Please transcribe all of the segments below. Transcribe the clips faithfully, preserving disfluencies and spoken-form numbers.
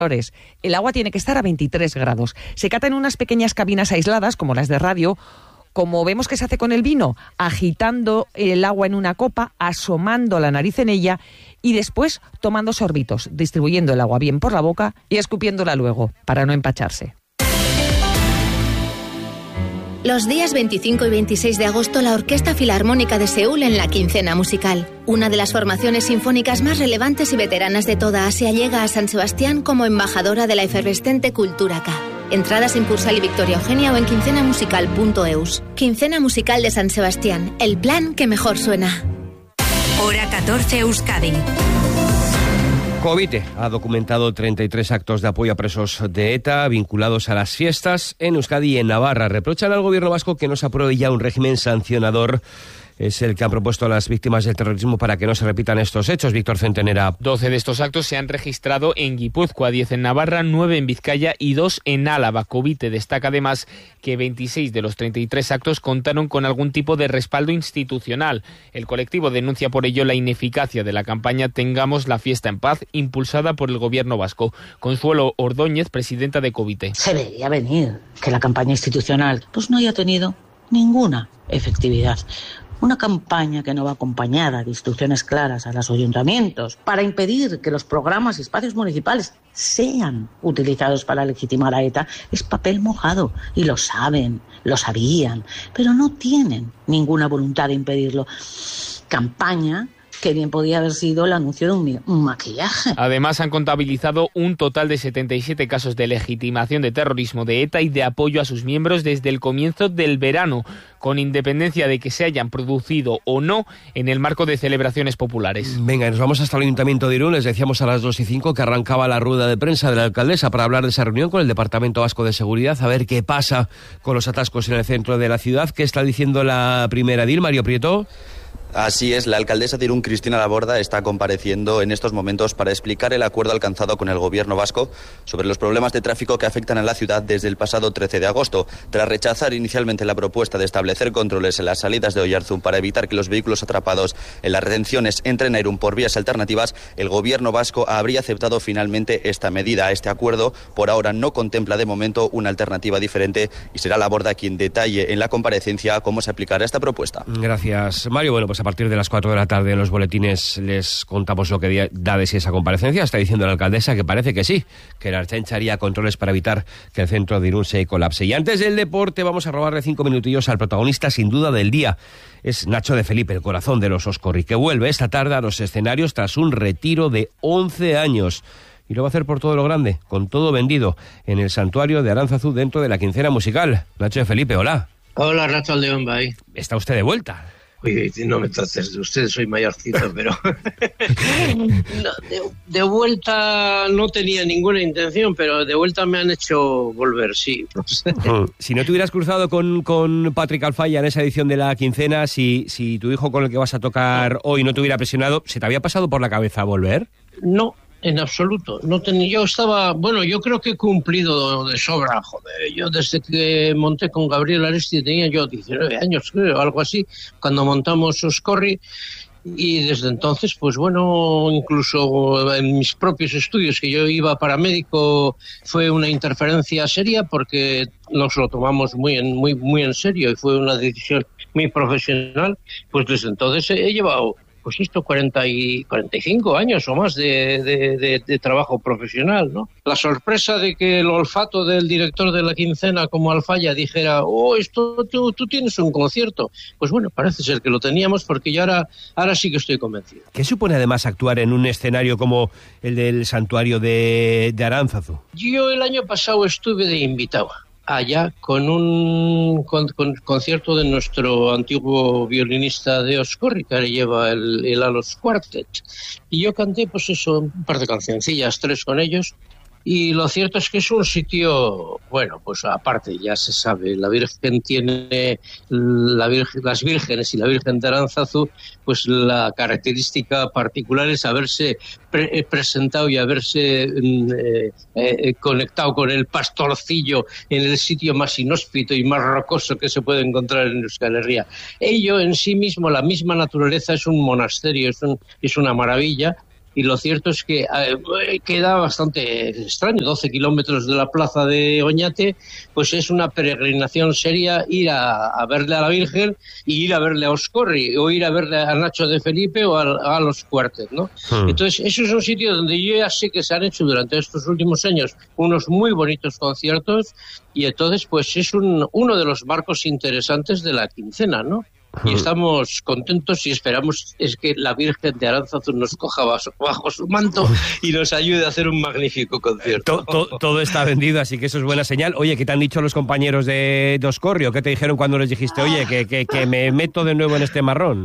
El agua tiene que estar a veintitrés grados. Se cata en unas pequeñas cabinas aisladas, como las de radio, como vemos que se hace con el vino, agitando el agua en una copa, asomando la nariz en ella y después tomando sorbitos, distribuyendo el agua bien por la boca y escupiéndola luego, para no empacharse. Los días veinticinco y veintiséis de agosto, la Orquesta Filarmónica de Seúl en la Quincena Musical. Una de las formaciones sinfónicas más relevantes y veteranas de toda Asia llega a San Sebastián como embajadora de la efervescente cultura K. Entradas en Cursal y Victoria Eugenia o en quincena musical punto eus. Quincena Musical de San Sebastián, el plan que mejor suena. Hora catorce, Euskadi. Covite ha documentado treinta y tres actos de apoyo a presos de ETA vinculados a las fiestas en Euskadi y en Navarra. Reprochan al gobierno vasco que no se apruebe ya un régimen sancionador. Es el que han propuesto a las víctimas del terrorismo para que no se repitan estos hechos. Víctor Centenera. doce de estos actos se han registrado en Guipúzcoa, diez en Navarra, nueve en Vizcaya y dos en Álava. Covite destaca además que veintiséis de los treinta y tres actos contaron con algún tipo de respaldo institucional. El colectivo denuncia por ello la ineficacia de la campaña Tengamos la fiesta en paz, impulsada por el gobierno vasco. Consuelo Ordóñez, presidenta de Covite. Se veía venir que la campaña institucional pues no haya tenido ninguna efectividad. Una campaña que no va acompañada de instrucciones claras a los ayuntamientos para impedir que los programas y espacios municipales sean utilizados para legitimar a ETA es papel mojado y lo saben, lo sabían, pero no tienen ninguna voluntad de impedirlo. Campaña que bien podía haber sido el anuncio de un, un maquillaje. Además, han contabilizado un total de setenta y siete casos de legitimación de terrorismo de ETA y de apoyo a sus miembros desde el comienzo del verano, con independencia de que se hayan producido o no en el marco de celebraciones populares. Venga, nos vamos hasta el Ayuntamiento de Irún. Les decíamos a las dos y cinco que arrancaba la rueda de prensa de la alcaldesa para hablar de esa reunión con el Departamento Vasco de Seguridad, a ver qué pasa con los atascos en el centro de la ciudad. ¿Qué está diciendo la primera edil, Mario Prieto? Así es, la alcaldesa de Irún, Cristina Laborda, está compareciendo en estos momentos para explicar el acuerdo alcanzado con el gobierno vasco sobre los problemas de tráfico que afectan a la ciudad desde el pasado trece de agosto. Tras rechazar inicialmente la propuesta de establecer controles en las salidas de Oyarzún para evitar que los vehículos atrapados en las retenciones entren a Irún por vías alternativas, el gobierno vasco habría aceptado finalmente esta medida. Este acuerdo por ahora no contempla de momento una alternativa diferente y será Laborda quien detalle en la comparecencia cómo se aplicará esta propuesta. Gracias, Mario. Bueno, pues a partir de las cuatro de la tarde en los boletines les contamos lo que da de sí esa comparecencia. Está diciendo la alcaldesa que parece que sí, que la Ertzaintza haría controles para evitar que el centro de Irún se colapse. Y antes del deporte vamos a robarle cinco minutillos al protagonista sin duda del día. Es Nacho de Felipe, el corazón de los Oscorri, que vuelve esta tarde a los escenarios tras un retiro de once años. Y lo va a hacer por todo lo grande, con todo vendido, en el santuario de Aránzazu dentro de la quincena musical. Nacho de Felipe, hola. Hola, Racho León, bye. ¿Está usted de vuelta? Oye, no me trates de usted, soy mayorcito, pero no, de, de vuelta no tenía ninguna intención, pero de vuelta me han hecho volver, sí. Si no te hubieras cruzado con, con Patrick Alfaya en esa edición de la quincena, si, si tu hijo con el que vas a tocar hoy no te hubiera presionado, ¿se te había pasado por la cabeza volver? No. En absoluto. No tenía, yo estaba, bueno, yo creo que he cumplido de sobra, joder. Yo desde que monté con Gabriel Aresti tenía yo diecinueve años, creo, algo así, cuando montamos Oscorri. Y desde entonces, pues bueno, incluso en mis propios estudios, que yo iba paramédico, fue una interferencia seria porque nos lo tomamos muy en, muy, muy en serio y fue una decisión muy profesional. Pues desde entonces he llevado pues esto, cuarenta y cinco años o más de, de, de, de trabajo profesional, ¿no? La sorpresa de que el olfato del director de la quincena como Alfaya dijera, oh, esto tú, tú tienes un concierto. Pues bueno, parece ser que lo teníamos porque yo ahora, ahora sí que estoy convencido. ¿Qué supone además actuar en un escenario como el del santuario de, de Aránzazu? Yo el año pasado estuve de invitado allá con un con, con, concierto de nuestro antiguo violinista de Oscorri, que lleva el, el Alos Quartet, y yo canté pues eso, un par de cancioncillas, tres con ellos, y lo cierto es que es un sitio, bueno, pues aparte ya se sabe, la Virgen tiene, la Virgen, las vírgenes y la Virgen de Aránzazu, pues la característica particular es haberse pre- presentado y haberse eh, eh, conectado con el pastorcillo en el sitio más inhóspito y más rocoso que se puede encontrar en Euskal Herria. Ello en sí mismo, la misma naturaleza, es un monasterio, es, un, es una maravilla. y lo cierto es que eh, queda bastante extraño. doce kilómetros de la plaza de Oñate, pues es una peregrinación seria ir a, a verle a la Virgen y ir a verle a Oscorri, o ir a verle a Nacho de Felipe o a, a los Cuartet, ¿no? Hmm. Entonces, eso es un sitio donde yo ya sé que se han hecho durante estos últimos años unos muy bonitos conciertos, y entonces, pues es un, uno de los marcos interesantes de la quincena, ¿no? Y estamos contentos y esperamos es que la Virgen de Aránzazu nos coja bajo, bajo su manto y nos ayude a hacer un magnífico concierto. Todo, todo, todo está vendido, así que eso es buena señal. Oye, ¿qué te han dicho los compañeros de, de Oscorri? ¿Qué te dijeron cuando les dijiste, oye, que, que, que me meto de nuevo en este marrón?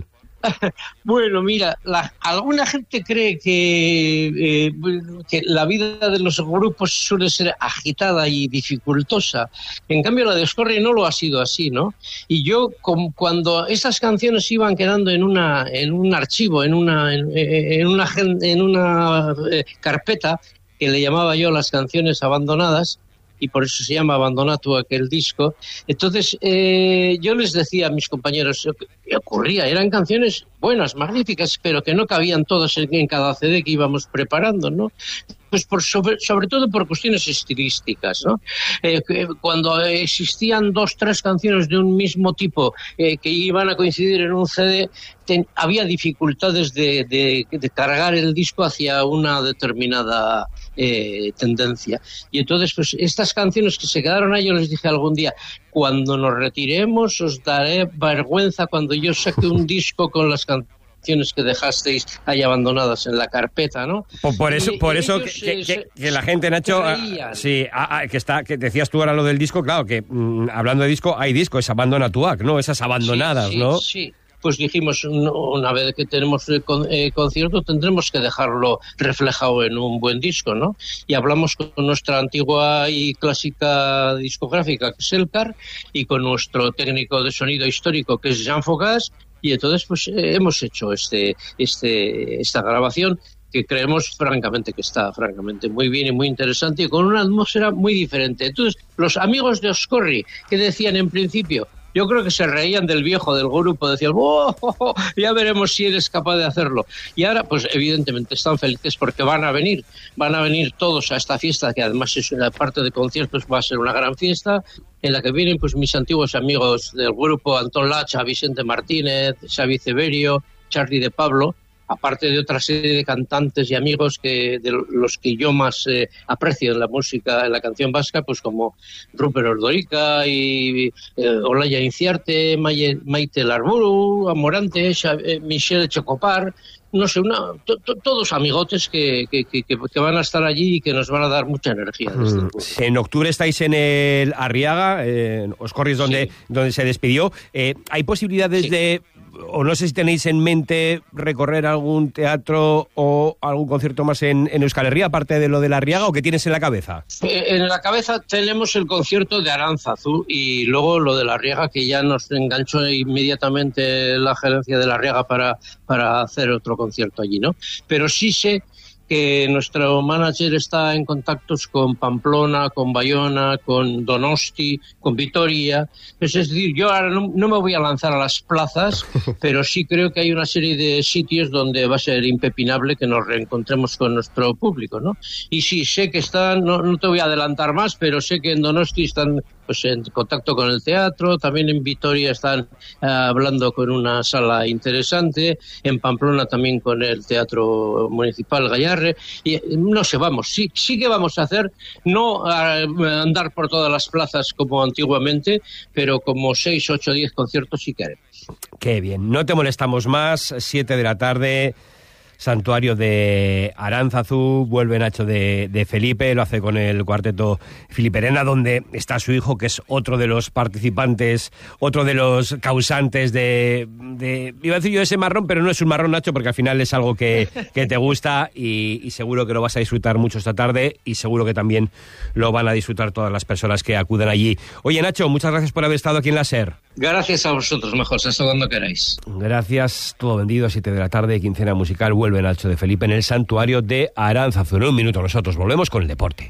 Bueno, mira, la, alguna gente cree que, eh, que la vida de los grupos suele ser agitada y dificultosa. En cambio, la de Oscorri no lo ha sido así, ¿no? Y yo, com, cuando esas canciones iban quedando en una en un archivo, en una en, en una en una eh, carpeta que le llamaba yo las canciones abandonadas, y por eso se llama Abandonatu aquel disco. Entonces, eh, yo les decía a mis compañeros, ¿qué ocurría? Eran canciones buenas, magníficas, pero que no cabían todas en, en cada C D que íbamos preparando, ¿no? Pues por sobre, sobre todo por cuestiones estilísticas, ¿no? Eh, cuando existían dos, tres canciones de un mismo tipo eh, que iban a coincidir en un C D, ten, había dificultades de, de, de cargar el disco hacia una determinada eh, tendencia. Y entonces, pues estas canciones que se quedaron ahí, yo les dije algún día, cuando nos retiremos os daré vergüenza cuando yo saque un disco con las canciones que dejasteis ahí abandonadas en la carpeta, ¿no? Por, por eso, y, por y eso que, que, que, que la gente, Nacho, ah, sí, ah, ah, que está, que decías tú ahora lo del disco, claro, que mmm, hablando de disco, hay disco, es Abandonatuac, ¿no? Esas abandonadas, sí, sí, ¿no? Sí. Pues dijimos, una vez que tenemos el con, eh, concierto, tendremos que dejarlo reflejado en un buen disco, ¿no? Y hablamos con nuestra antigua y clásica discográfica, que es Elcar, y con nuestro técnico de sonido histórico, que es Jean Fogas, y entonces pues eh, hemos hecho este, este, esta grabación que creemos francamente que está francamente muy bien y muy interesante y con una atmósfera muy diferente. Entonces, los amigos de Oscorri, que decían en principio, yo creo que se reían del viejo del grupo, decían, ¡oh, oh, oh! Ya veremos si eres capaz de hacerlo. Y ahora, pues evidentemente están felices porque van a venir, van a venir todos a esta fiesta, que además es una parte de conciertos, va a ser una gran fiesta, en la que vienen pues mis antiguos amigos del grupo, Antón Lacha, Vicente Martínez, Xavi Ceberio, Charly de Pablo, aparte de otra serie de cantantes y amigos que de los que yo más eh, aprecio en la música, en la canción vasca, pues como Rupert Ordorica y eh, Olaya Inciarte, Maite, Maite Larburu, Amorante, eh, Michelle Chocopar, no sé, una, to, to, todos amigotes que, que, que, que van a estar allí y que nos van a dar mucha energía. Desde mm. En octubre estáis en el Arriaga, en Oscorri es donde, sí. donde se despidió. Eh, ¿Hay posibilidades sí. de... o no sé si tenéis en mente recorrer algún teatro o algún concierto más en, en Euskal Herria, aparte de lo de la Arriaga, o qué tienes en la cabeza? En la cabeza tenemos el concierto de Aránzazu y luego lo de la Arriaga, que ya nos enganchó inmediatamente la gerencia de la Arriaga para, para hacer otro concierto allí, ¿no? Pero sí sé que nuestro manager está en contactos con Pamplona, con Bayona, con Donosti, con Vitoria. Es decir, yo ahora no, no me voy a lanzar a las plazas, pero sí creo que hay una serie de sitios donde va a ser impepinable que nos reencontremos con nuestro público, ¿no? Y sí, sé que están, no, no te voy a adelantar más, pero sé que en Donosti están pues en contacto con el teatro, también en Vitoria están uh, hablando con una sala interesante, en Pamplona también con el Teatro Municipal Gallarre, y no sé, vamos, sí, sí que vamos a hacer, no uh, andar por todas las plazas como antiguamente, pero como seis, ocho, diez conciertos sí que haremos. Qué bien, no te molestamos más, siete de la tarde... Santuario de Aránzazu, vuelve Nacho de, de Felipe, lo hace con el cuarteto Filiperena, donde está su hijo, que es otro de los participantes, otro de los causantes de, de iba a decir yo ese marrón, pero no es un marrón, Nacho, porque al final es algo que, que te gusta y, y seguro que lo vas a disfrutar mucho esta tarde y seguro que también lo van a disfrutar todas las personas que acudan allí. Oye, Nacho, muchas gracias por haber estado aquí en la SER. Gracias a vosotros, mejor, hasta cuando queráis. Gracias, todo vendido, siete de la tarde, quincena musical, vuelve Nacho de Felipe en el Santuario de Aránzazu. En un minuto nosotros volvemos con el deporte.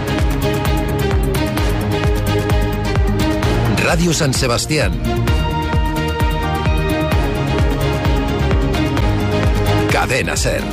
Radio San Sebastián. Cadena SER.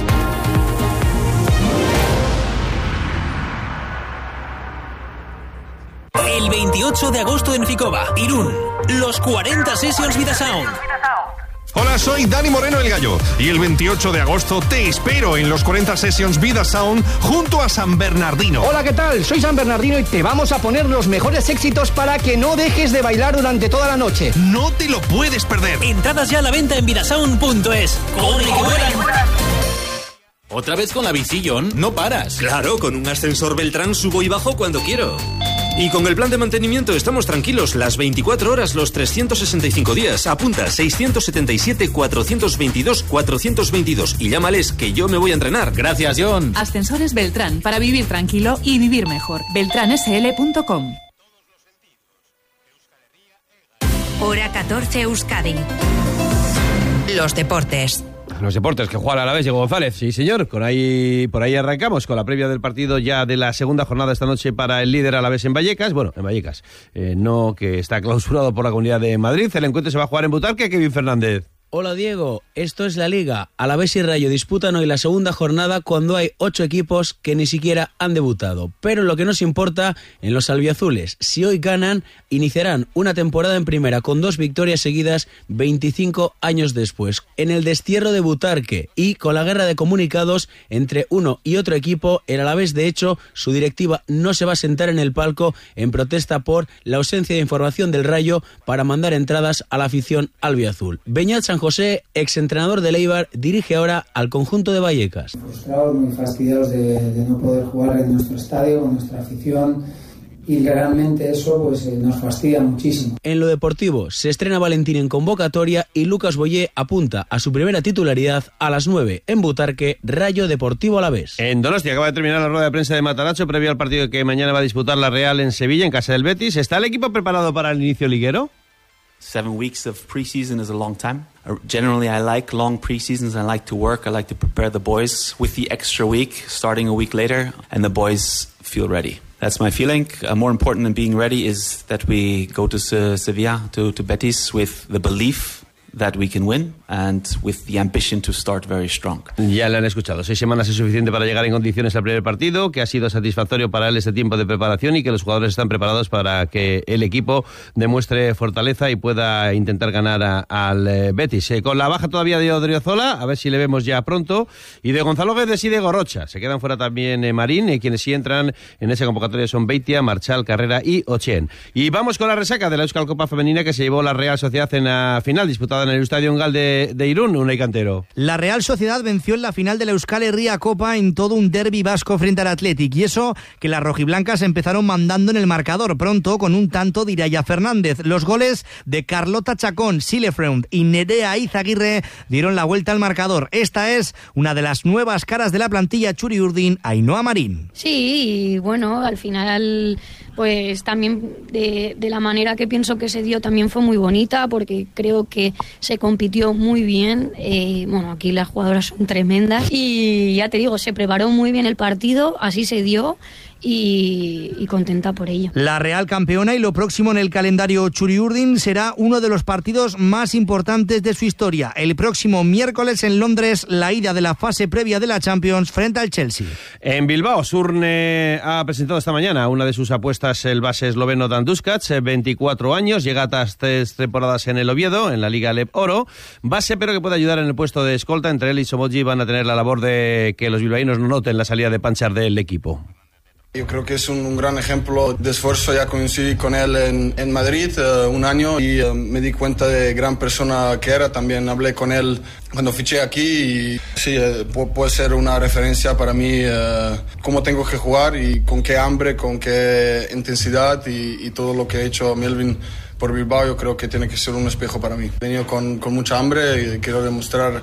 El veintiocho de agosto en Ficoba, Irún, los cuarenta Sessions Vida Sound. Hola, soy Dani Moreno el Gallo y el veintiocho de agosto te espero en los cuarenta Sessions Vida Sound junto a San Bernardino. Hola, ¿qué tal? Soy San Bernardino y te vamos a poner los mejores éxitos para que no dejes de bailar durante toda la noche. No te lo puedes perder. Entradas ya a la venta en vidasound punto es. ¡Corre que vuelan! ¿Otra vez con la bicillón? No paras. Claro, con un ascensor Beltrán subo y bajo cuando quiero. Y con el plan de mantenimiento estamos tranquilos las veinticuatro horas, los trescientos sesenta y cinco días. Apunta seiscientos setenta y siete, cuatrocientos veintidós, cuatrocientos veintidós y llámales que yo me voy a entrenar. Gracias, John. Ascensores Beltrán, para vivir tranquilo y vivir mejor. beltrán s l punto com. Hora catorce Euskadi. Los deportes. Los deportes que juega a la vez, Diego González. Sí, señor, por ahí, por ahí arrancamos con la previa del partido ya de la segunda jornada esta noche para el líder Alavés en Vallecas. Bueno, en Vallecas, eh, no, que está clausurado por la Comunidad de Madrid. El encuentro se va a jugar en Butarque. Kevin Fernández. Hola Diego, esto es la Liga. Alavés y Rayo disputan hoy la segunda jornada cuando hay ocho equipos que ni siquiera han debutado. Pero lo que nos importa en los albiazules, si hoy ganan, iniciarán una temporada en primera con dos victorias seguidas veinticinco años después. En el destierro de Butarque y con la guerra de comunicados entre uno y otro equipo, el Alavés, de hecho, su directiva no se va a sentar en el palco en protesta por la ausencia de información del Rayo para mandar entradas a la afición albiazul. Beñat San José, exentrenador del Eibar, dirige ahora al conjunto de Vallecas. Frustrados, muy fastidiados de, de no poder jugar en nuestro estadio, con nuestra afición, y realmente eso pues eh, nos fastidia muchísimo. En lo deportivo, se estrena Valentín en convocatoria y Lucas Boyé apunta a su primera titularidad a las nueve en Butarque, Rayo Deportivo Alavés. En Donostia acaba de terminar la rueda de prensa de Matarazzo previo al partido que mañana va a disputar la Real en Sevilla, en casa del Betis. ¿Está el equipo preparado para el inicio liguero? Seven weeks of preseason is a long time. Generally, I like long preseasons. I like to work. I like to prepare the boys with the extra week, starting a week later, and the boys feel ready. That's my feeling. Uh, more important than being ready is that we go to Se- Sevilla, to, to Betis, with the belief that we can win and with the ambition to start very strong. Ya le han escuchado. Seis semanas es suficiente para llegar en condiciones al primer partido, que ha sido satisfactorio para él este tiempo de preparación y que los jugadores están preparados para que el equipo demuestre fortaleza y pueda intentar ganar a, al eh, Betis. Eh, con la baja todavía de Odriozola, a ver si le vemos ya pronto, y de Gonzalo Guedes y de Gorrocha. Se quedan fuera también eh, Marín, eh, quienes sí entran en esa convocatoria son Beitia, Marchal, Carrera y Ochén. Y vamos con la resaca de la Euskal Copa Femenina que se llevó la Real Sociedad en la final disputada en el Estadio Engal de, de Irún, Unai Cantero. La Real Sociedad venció en la final de la Euskal Herria Copa en todo un derbi vasco frente al Athletic, y eso que las rojiblancas empezaron mandando en el marcador pronto con un tanto de Iraya Fernández. Los goles de Carlota Chacón, Silefreund y Nerea Izaguirre dieron la vuelta al marcador. Esta es una de las nuevas caras de la plantilla Txuri-Urdin, Ainhoa Marín. Sí, y bueno, al final pues también de, de la manera que pienso que se dio también fue muy bonita, porque creo que se compitió muy bien. Eh, bueno, aquí las jugadoras son tremendas y ya te digo, se preparó muy bien el partido, así se dio. Y, y contenta por ello. La Real campeona, y lo próximo en el calendario Txuri-Urdin será uno de los partidos más importantes de su historia. El próximo miércoles en Londres, la ida de la fase previa de la Champions frente al Chelsea. En Bilbao, Surne ha presentado esta mañana una de sus apuestas, el base esloveno Dan Duskac, veinticuatro años, llega a tres temporadas en el Oviedo, en la Liga Leb Oro, base pero que puede ayudar en el puesto de escolta. Entre él y Somoji van a tener la labor de que los bilbaínos no noten la salida de Panchar del equipo. Yo creo que es un, un gran ejemplo de esfuerzo. Ya coincidí con él en, en Madrid uh, un año y uh, me di cuenta de gran persona que era. También hablé con él cuando fiché aquí y sí, uh, pu- puede ser una referencia para mí uh, cómo tengo que jugar y con qué hambre, con qué intensidad y, y todo lo que ha hecho Melvin por Bilbao. Yo creo que tiene que ser un espejo para mí. He venido con, con mucha hambre y quiero demostrar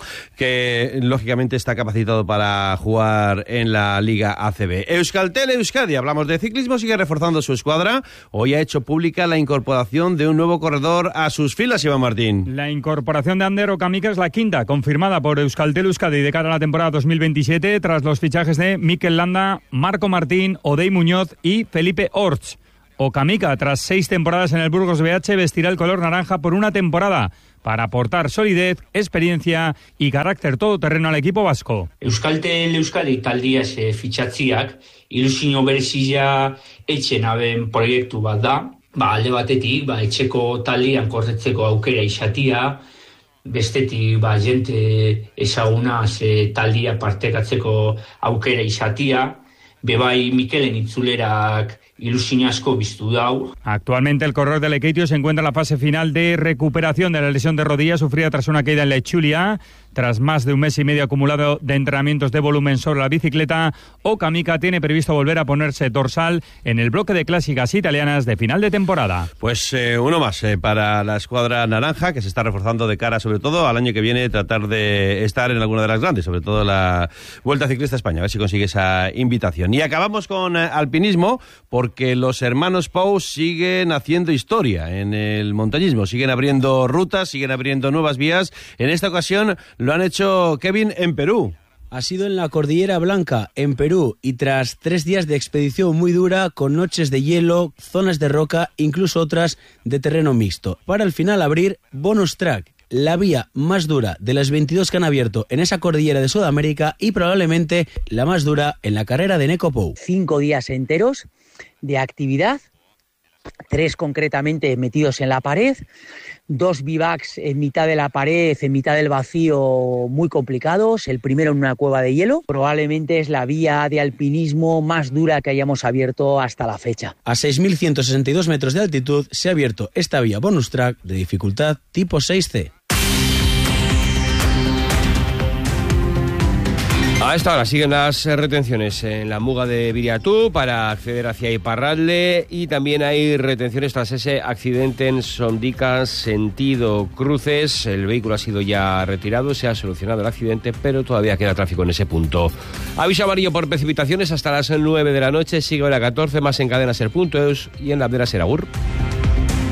que lógicamente está capacitado para jugar en la Liga A C B. Euskaltel Euskadi, hablamos de ciclismo, sigue reforzando su escuadra. Hoy ha hecho pública la incorporación de un nuevo corredor a sus filas, Iván Martín. La incorporación de Ander Okamica es la quinta, confirmada por Euskaltel Euskadi de cara a la temporada dos mil veintisiete, tras los fichajes de Mikel Landa, Marco Martín, Odey Muñoz y Felipe Orts. Okamica, tras seis temporadas en el Burgos B H, vestirá el color naranja por una temporada. para aportar solidez, experiencia y carácter todoterreno al equipo vasco. Euskaltel Euskadi taldia ze fitxatziak ilusio berezia etxen aben proiektu bat da. Ba, alde batetik, ba, etxeko taldean korretzeko aukera izatia, bestetik, ba, jente ezaguna ze taldia partekatzeko aukera izatia, bebai Mikelen itzulerak ilusio asko biztu dau. Actualmente el corredor del Lekeitio se encuentra en la fase final de recuperación de la lesión de rodilla sufrida tras una caída en la Etxulia. Tras más de un mes y medio acumulado de entrenamientos de volumen sobre la bicicleta, Okamika tiene previsto volver a ponerse dorsal en el bloque de clásicas italianas de final de temporada. Pues eh, uno más eh, para la escuadra naranja, que se está reforzando de cara sobre todo al año que viene, tratar de estar en alguna de las grandes, sobre todo la Vuelta Ciclista España, a ver si consigue esa invitación. Y acabamos con eh, alpinismo, porque los hermanos Pou siguen haciendo historia en el montañismo, siguen abriendo rutas, siguen abriendo nuevas vías. En esta ocasión lo han hecho, Kevin, en Perú. Ha sido en la Cordillera Blanca, en Perú, y tras tres días de expedición muy dura, con noches de hielo, zonas de roca, incluso otras de terreno mixto, para al final abrir Bonus Track, la vía más dura de las veintidós que han abierto en esa cordillera de Sudamérica y probablemente la más dura en la carrera de Neco Pou. Cinco días enteros de actividad, tres concretamente metidos en la pared, dos bivacs en mitad de la pared, en mitad del vacío, muy complicados. El primero en una cueva de hielo. Probablemente es la vía de alpinismo más dura que hayamos abierto hasta la fecha. A seis mil ciento sesenta y dos metros de altitud se ha abierto esta vía bonus track de dificultad tipo seis C. A esta hora siguen las retenciones en la muga de Viriatú para acceder hacia Iparralde, y también hay retenciones tras ese accidente en Sondicas, sentido cruces. El vehículo ha sido ya retirado, se ha solucionado el accidente, pero todavía queda tráfico en ese punto. Aviso amarillo por precipitaciones hasta las nueve de la noche, sigue hora catorce, más en cadena ser punto eus y en la Abdera Seragur.